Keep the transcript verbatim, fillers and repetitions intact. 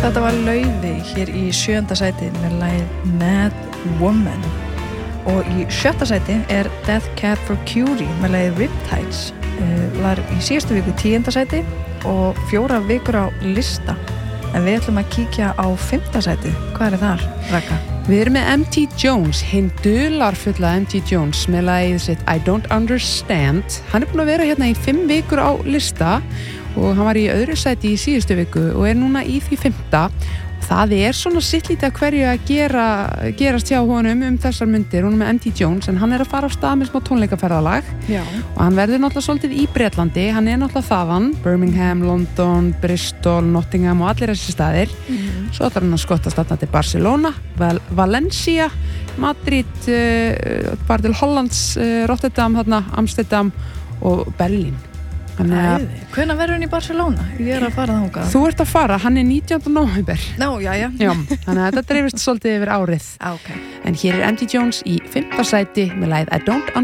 Þetta var Laufi hér í sjöunda sæti með lagið Mad Woman og í sjötta sæti er Death Cab for Cutie með lagið Riptides uh, var í síðustu viku tíunda sæti og fjóra vikur á lista en við ætlum að kíkja á fimmta sæti. Hvað er þar, Raka? Við erum með M T Jones, hinn dularfulla M T Jones með lagið sitt I Don't Understand. Hann er búin að vera hérna í fimm vikur á lista og hann var í öðru sæti í síðustu viku og er núna í því fimmta. Það er svona sitt lítið að hverju að gera, gerast hjá honum um þessar myndir, honum með M T Jones, en hann er að fara á stað með smá tónleikaferðalag. Já. Og hann verður náttúrulega svolítið í Bretlandi, hann er náttúrulega þaðan, Birmingham, London, Bristol, Nottingham og allir þessi staðir. Mm-hmm. Svo ætlar hann að skottast þarna til Barcelona, Val- Valencia, Madrid, uh, bara til Hollands, uh, Rotterdam, þarna, Amsterdam og Berlín. Æði. Hvenær verður hann í Barcelona? Ég er að fara þangað. Þú ert að fara, hann er nítjánda nóvember. Ná, já, já. Já, þannig að þetta dreifist svolítið yfir árið. Ah, okay. En hér er M T Jones í fimmta sæti með lagið I Don't